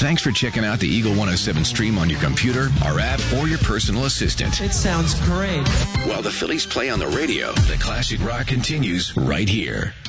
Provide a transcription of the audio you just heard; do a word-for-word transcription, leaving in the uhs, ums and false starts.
Thanks for checking out the Eagle one oh seven stream on your computer, our app, or your personal assistant. It sounds great. While the Phillies play on the radio, the classic rock continues right here.